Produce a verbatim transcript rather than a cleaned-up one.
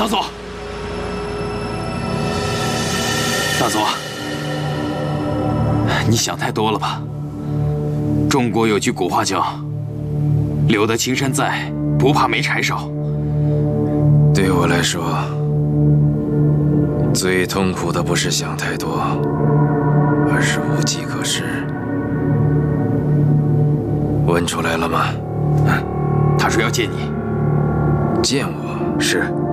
左，大佐，你想太多了吧？中国有句古话叫“留得青山在，不怕没柴烧”。 对我来说，最痛苦的不是想太多，而是无计可施。问出来了吗？ 他说要见你。 见我？ 是。